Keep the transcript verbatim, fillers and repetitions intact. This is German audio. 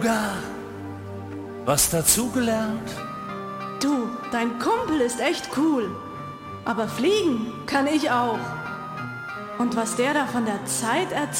Yoga was dazugelernt? Du, dein Kumpel ist echt cool. Aber fliegen kann ich auch. Und was der da von der Zeit erzählt,